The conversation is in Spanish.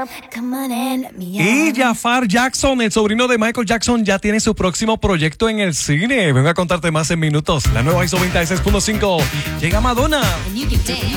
Y Jafar Jackson, el sobrino de Michael Jackson, ya tiene su próximo proyecto en el cine. Vengo a contarte más en minutos. La nueva ISO 96.5. Llega Madonna.